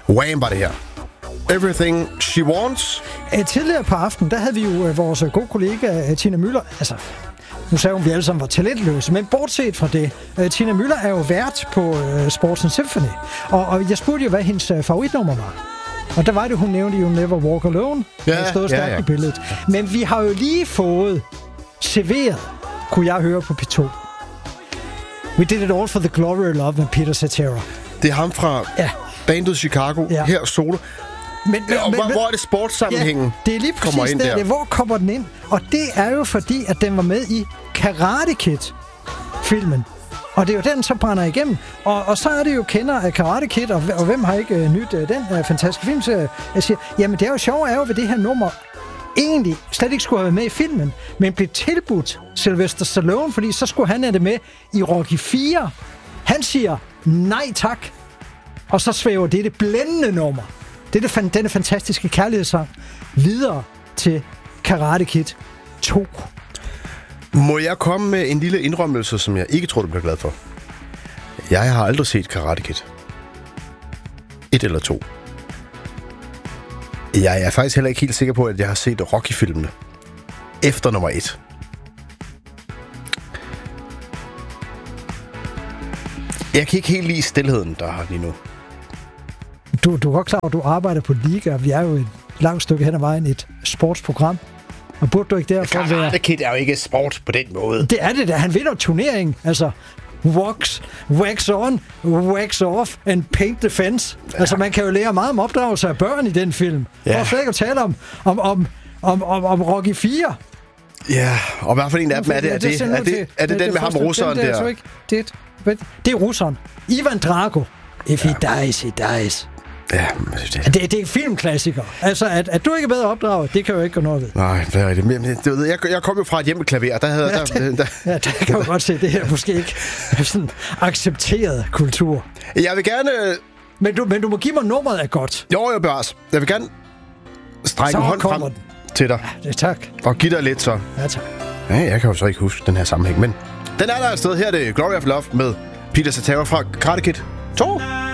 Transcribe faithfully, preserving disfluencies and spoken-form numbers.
Wham var det her. Everything She Wants. Æ, tidligere på aftenen, der havde vi jo uh, vores gode kollega uh, Tina Müller. Altså, nu sagde hun, at vi alle sammen var talentløse, men bortset fra det. Uh, Tina Müller er jo vært på uh, Sports and Symphony. Og, og jeg spurgte jo, hvad hendes uh, favoritnummer var. Og der var det, hun nævnte jo Never Walk Alone. Ja, det stod stærkt ja, ja. i billedet. Men vi har jo lige fået serveret, kunne jeg høre på P to. We Did It All for the Glory of Love med Peter Cetera. Det er ham fra ja. bandet Chicago, ja. her solo. Men, men, og men, hvor, hvor er det sportssammenhængen? Ja, det er lige præcis der, der. Hvor kommer den ind? Og det er jo fordi, at den var med i Karate Kid-filmen. Og det er jo den, så brænder igennem. Og, og så er det jo kender af Karate Kid, og, og hvem har ikke uh, nyt uh, den uh, fantastiske filmserie? Jeg siger, jamen det er jo sjovt, er jo ved det her nummer egentlig slet ikke skulle have været med i filmen, men blev tilbudt Sylvester Stallone, fordi så skulle han have det med i Rocky fire. Han siger nej tak, og så svæver det det blændende nummer. Det er det, denne fantastiske kærlighedssang videre til Karate Kid to. Må jeg komme med en lille indrømmelse, som jeg ikke tror, du bliver glad for? Jeg har aldrig set Karate Kid. Et eller to. Jeg er faktisk heller ikke helt sikker på, at jeg har set Rocky-filmene efter nummer et. Jeg kan ikke helt lide stilheden, der har lige nu. Du, du er godt klar, at du arbejder på liga. Vi er jo et langt stykke hen ad vejen et sportsprogram. Og burde du ikke derfor være... Karate Kid er jo ikke sport på den måde. Det er det da. Han vinder turneringen. Altså, wax, wax on, wax off and paint the fence. Ja. Altså, man kan jo lære meget om opdragelse af børn i den film. Ja. For slet ikke at tale om, om, om, om, om, om Rocky fire. Ja, og i hvert fald en af dem er det. Er det, er det, er det den med ham russeren der? Det er, det, det er russeren. Ivan Drago. If he dies, he dies. Ja, det, det, det er en filmklassiker. Altså, at, at du ikke er bedre opdraget, det kan jo ikke gå noget ved. Nej, det er rigtigt. Men, du ved, jeg, jeg kom jo fra et hjem med klaver. Der havde, ja, der, det, der, ja, der kan jo godt se, det her måske ikke er sådan accepteret kultur. Jeg vil gerne... Men du, men du må give mig nummeret af godt. Jo, jo, bevares. Jeg vil gerne strække en hånd frem den. til dig. Ja, det, tak. Og give dig lidt så. Ja, tak. Ja, jeg kan jo så ikke huske den her sammenhæng, men den er der et sted. Her er det Glory of Love med Peter Cetera fra Karate Kid to.